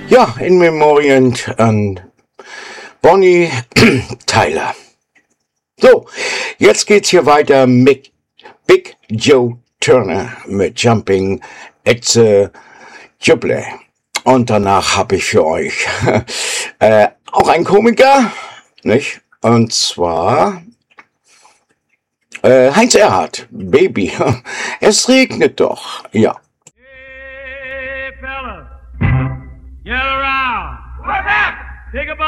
Ja, in Memorien an Bonnie Tyler. So, jetzt geht's hier weiter mit Big Joe Turner mit Jumping at the Jubilee. Und danach habe ich für euch auch einen Komiker, nicht? Und zwar Heinz Erhardt, Baby. Es regnet doch, ja. Hey, fellas, get around. What's up? Take a